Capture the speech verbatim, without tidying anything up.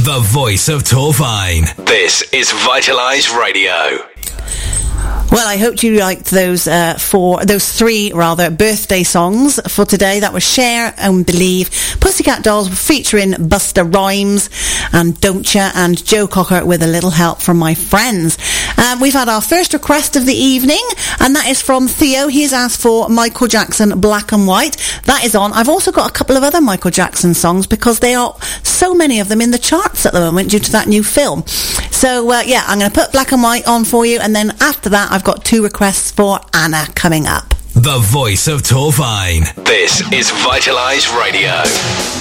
The voice of Torfine. This is Vitalise Radio. Well, I hope you liked those uh, four, those three rather birthday songs for today. That was Share and Believe, Pussycat Dolls featuring Busta Rhymes and Don't Ya, and Joe Cocker with A Little Help from My Friends. Um, we've had our first request of the evening, and that is from Theo. He's asked for Michael Jackson, Black and White. That is on. I've also got a couple of other Michael Jackson songs because there are so many of them in the charts at the moment due to that new film. So uh, yeah, I'm going to put Black and White on for you, and then after that I've got two requests for Anna coming up. The voice of Torfine. This is Vitalise Radio.